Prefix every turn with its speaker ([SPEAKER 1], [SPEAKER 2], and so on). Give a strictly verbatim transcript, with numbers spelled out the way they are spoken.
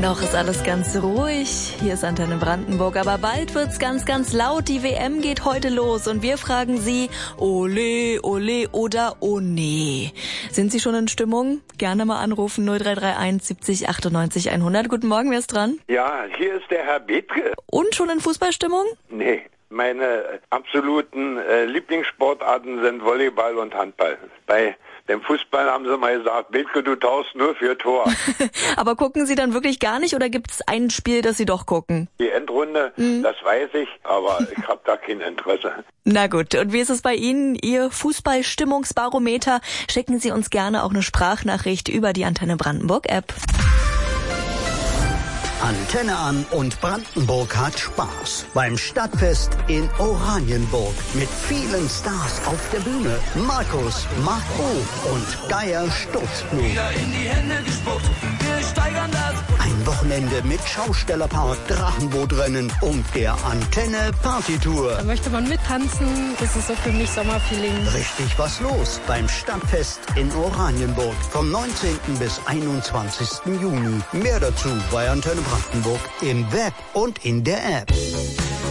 [SPEAKER 1] Noch ist alles ganz ruhig. Hier ist Antenne Brandenburg, aber bald wird's ganz, ganz laut. Die W M geht heute los und wir fragen Sie, ole, ole oder oh nee. Sind Sie schon in Stimmung? Gerne mal anrufen, null drei drei eins siebzig achtundneunzig hundert. Guten Morgen, wer ist dran?
[SPEAKER 2] Ja, hier ist der Herr Bethke.
[SPEAKER 1] Und schon in Fußballstimmung?
[SPEAKER 2] Nee, meine absoluten äh, Lieblingssportarten sind Volleyball und Handball. Bei dem Fußball haben sie mal gesagt, Bethke, du tauchst nur für Tor.
[SPEAKER 1] Aber gucken Sie dann wirklich gar nicht oder gibt's ein Spiel, das Sie doch gucken?
[SPEAKER 2] Die Endrunde, mhm. das weiß ich, aber ich habe da kein Interesse.
[SPEAKER 1] Na gut, und wie ist es bei Ihnen, Ihr Fußballstimmungsbarometer? Schicken Sie uns gerne auch eine Sprachnachricht über die Antenne Brandenburg App.
[SPEAKER 3] Antenne an und Brandenburg hat Spaß beim Stadtfest in Oranienburg mit vielen Stars auf der Bühne. Markus, Marc O. und Geier Sturzblut. Ein Wochenende mit Schaustellerpark, Drachenbootrennen und der Antenne Partytour.
[SPEAKER 4] Da möchte man mittanzen, das ist so für mich Sommerfeeling.
[SPEAKER 3] Richtig was los beim Stadtfest in Oranienburg vom neunzehnten bis einundzwanzigsten Juni. Mehr dazu bei Antenne Brandenburg im Web und in der App.